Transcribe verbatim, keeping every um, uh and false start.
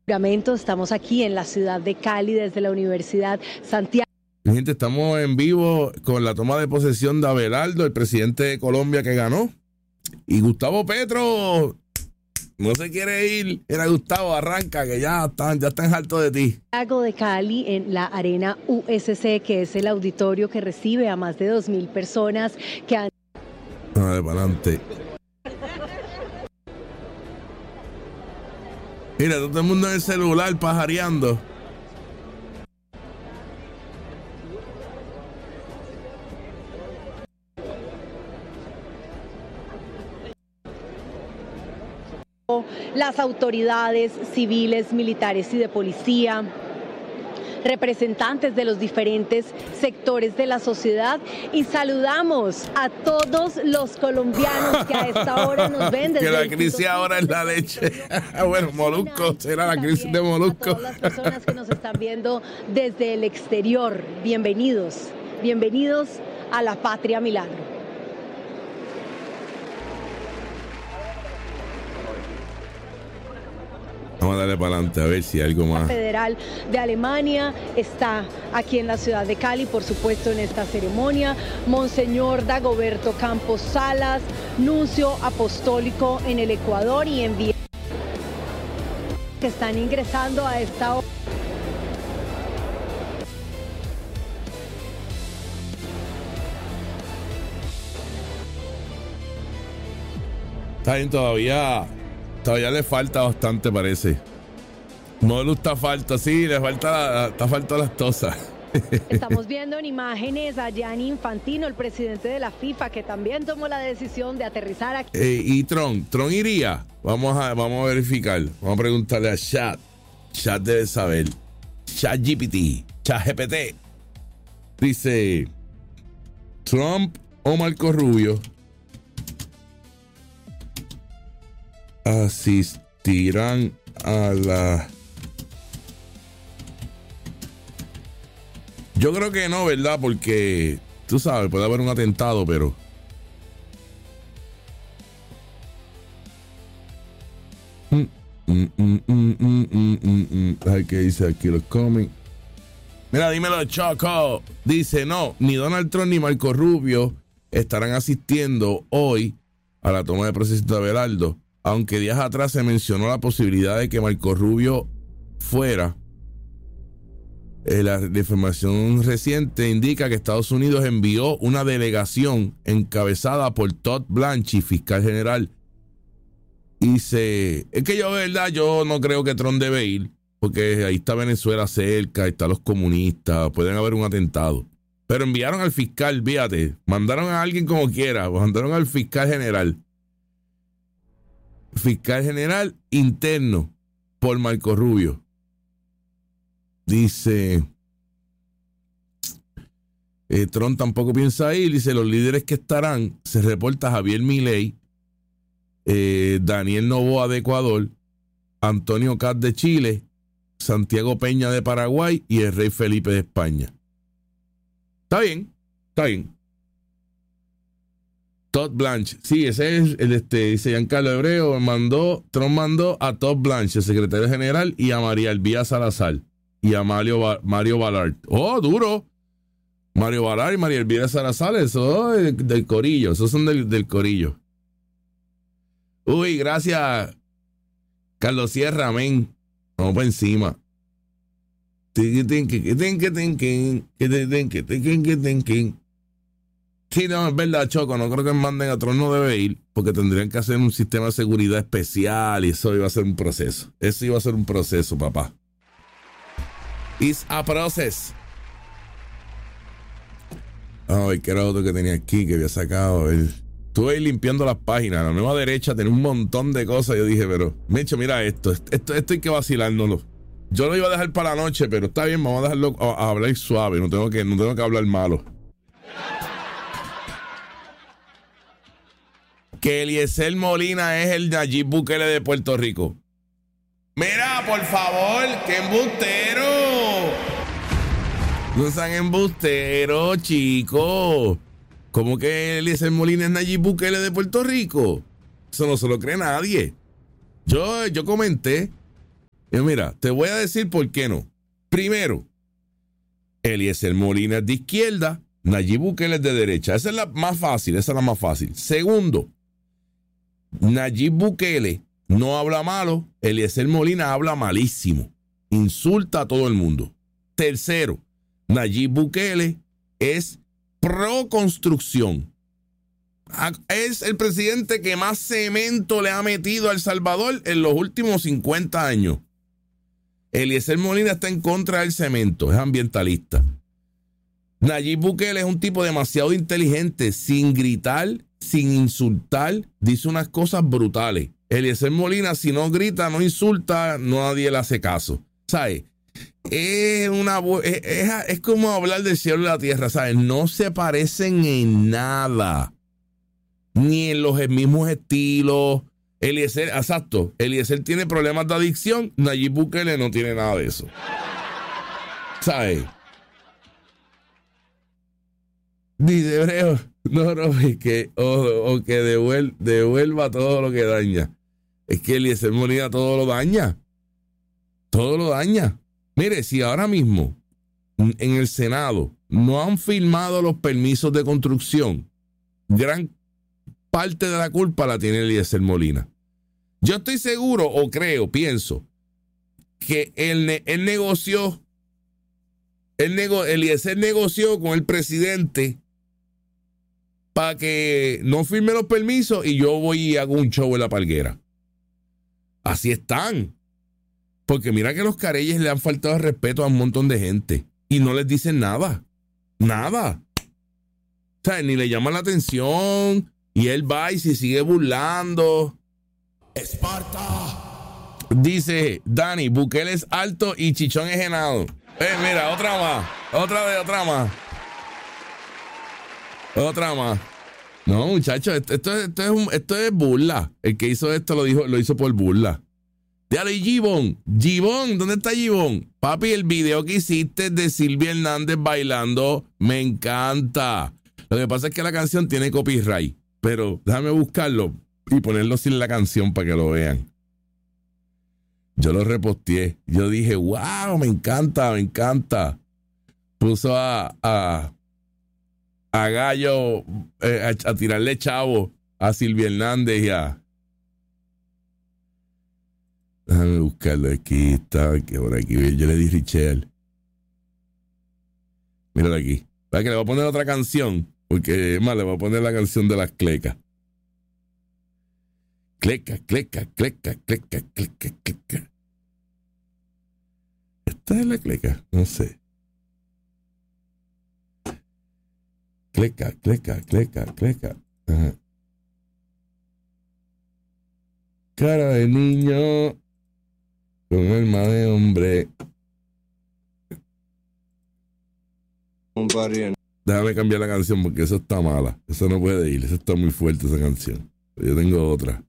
Estamos aquí en la ciudad de Cali desde la Universidad Santiago. Gente, estamos en vivo con la toma de posesión de Abelardo, el presidente de Colombia que ganó. Y Gustavo Petro no se quiere ir. Era Gustavo, arranca, que ya están, ya están hartos de ti. Santiago de Cali, en la Arena U S C, que es el auditorio que recibe a más de dos mil personas que han... Dale, para adelante. Mira, todo el mundo en el celular pajareando. Las autoridades civiles, militares y de policía, representantes de los diferentes sectores de la sociedad, y saludamos a todos los colombianos que a esta hora nos ven. Desde que la crisis ahora es la leche. Bueno, Molusco, será la crisis de Molusco. A todas las personas que nos están viendo desde el exterior, bienvenidos, bienvenidos a la Patria Milagro. Vamos a darle para adelante a ver si hay algo más. La Federal de Alemania está aquí en la ciudad de Cali, por supuesto, en esta ceremonia. Monseñor Dagoberto Campos Salas, nuncio apostólico en el Ecuador y en Viena, que están ingresando a esta hora. Está bien, todavía. Todavía le falta bastante, parece. Modelo está falta, sí, le falta, está falta las tosas. Estamos viendo en imágenes a Gianni Infantino, el presidente de la FIFA, que también tomó la decisión de aterrizar aquí. Eh, y Tron, Tron iría. Vamos a, vamos a verificar. Vamos a preguntarle a Chat. Chat debe saber. Chat G P T. Chat G P T. Dice: Trump o Marco Rubio asistirán a la... Yo creo que no, ¿verdad? Porque, tú sabes, puede haber un atentado, pero... Mm, mm, mm, mm, mm, mm, mm. Ay, ¿qué dice aquí los cómics? Mira, dímelo, Choco. Dice, no, ni Donald Trump ni Marco Rubio estarán asistiendo hoy a la toma de posesión de Abelardo. Aunque días atrás se mencionó la posibilidad de que Marco Rubio fuera, eh, la, la información reciente indica que Estados Unidos envió una delegación encabezada por Todd Blanche, fiscal general. Y se... Es que yo, de verdad, yo no creo que Trump debe ir, porque ahí está Venezuela cerca, ahí están los comunistas, pueden haber un atentado. Pero enviaron al fiscal, fíjate, mandaron a alguien como quiera, mandaron al fiscal general. Fiscal general interno por Marco Rubio. Dice eh, Trump tampoco piensa ir. Dice los líderes que estarán. Se reporta Javier Milei, eh, Daniel Noboa de Ecuador, Antonio Katz de Chile, Santiago Peña de Paraguay y el rey Felipe de España. Está bien, está bien. Todd Blanche, sí, ese es el este, dice Giancarlo Hebreo, mandó, Trump mandó a Todd Blanche, el secretario general, y a María Elvira Salazar y a Mario, Mario Ballard. Oh, duro. Mario Ballard y María Elvira Salazar, eso del, del corillo, esos son del, del corillo. Uy, gracias, Carlos Sierra, amén. Vamos por encima. Sí, no, es verdad, Choco, no creo que manden a Trump, no debe ir, porque tendrían que hacer un sistema de seguridad especial y eso iba a ser un proceso. Eso iba a ser un proceso, papá. It's a process. Vamos a ver qué era otro que tenía aquí, que había sacado. A ver. Estuve ahí limpiando las páginas, la nueva derecha tenía un montón de cosas. Yo dije, pero, Mecho, mira esto, esto, esto hay que vacilárnoslo. Yo lo iba a dejar para la noche, pero está bien, vamos a dejarlo a, a hablar suave, no tengo que, no tengo que hablar malo. Que Eliezer Molina es el Nayib Bukele de Puerto Rico. Mira, por favor, qué embustero. No sean embusteros, chicos. ¿Cómo que Eliezer Molina es Nayib Bukele de Puerto Rico? Eso no se lo cree nadie. Yo, yo comenté Y mira, te voy a decir por qué no. Primero, Eliezer Molina es de izquierda, Nayib Bukele es de derecha. Esa es la más fácil, esa es la más fácil. Segundo, Nayib Bukele no habla malo, Eliezer Molina habla malísimo. Insulta a todo el mundo. Tercero, Nayib Bukele es pro construcción. Es el presidente que más cemento le ha metido a El Salvador en los últimos cincuenta años. Eliezer Molina está en contra del cemento, es ambientalista. Nayib Bukele es un tipo demasiado inteligente, sin gritar, sin insultar, dice unas cosas brutales. Eliezer Molina, si no grita, no insulta, nadie le hace caso. ¿Sabes? Es, una, es, es, es como hablar del cielo y la tierra, ¿sabes? No se parecen en nada, ni en los mismos estilos. Eliezer, exacto, Eliezer tiene problemas de adicción, Nayib Bukele no tiene nada de eso. ¿Sabes? Dice Hebreo, no, no, es que, o, o que devuel, devuelva todo lo que daña. Es que Eliezer Molina todo lo daña. Todo lo daña. Mire, si ahora mismo en el Senado no han firmado los permisos de construcción, gran parte de la culpa la tiene Eliezer Molina. Yo estoy seguro, o creo, pienso, que él, él negoció, él nego, Eliezer negoció con el presidente para que no firme los permisos y yo voy y hago un show en la Palguera. Así están. Porque mira que los careyes le han faltado el respeto a un montón de gente y no les dicen nada. Nada. O sea, ni le llaman la atención y él va y se sigue burlando. ¡Esparta! Dice Dani, Bukele es alto y Chichón es genado. Eh, mira, otra más. Otra de otra más. Otra más. No, muchachos, esto, esto, esto, es un, esto es burla. El que hizo esto lo, dijo, lo hizo por burla. Dale, Gibón. Gibón, ¿dónde está Gibón? Papi, el video que hiciste de Silvia Hernández bailando me encanta. Lo que pasa es que la canción tiene copyright, pero déjame buscarlo y ponerlo sin la canción para que lo vean. Yo lo reposteé. Yo dije, wow, me encanta, me encanta. Puso a, a, a Gallo eh, a, a tirarle chavo a Silvia Hernández y a... Déjame buscarlo aquí, está, que por aquí, yo le di Richel. Míralo aquí. Para que le voy a poner otra canción, porque es más, le voy a poner la canción de las clecas. Cleca, cleca, cleca, cleca, cleca, cleca. ¿Esta es la cleca? No sé. Cleca, cleca, cleca, cleca. Ajá. Cara de niño con alma de hombre. Déjame cambiar la canción porque eso está mala. Eso no puede ir. Eso está muy fuerte, esa canción. Yo tengo otra.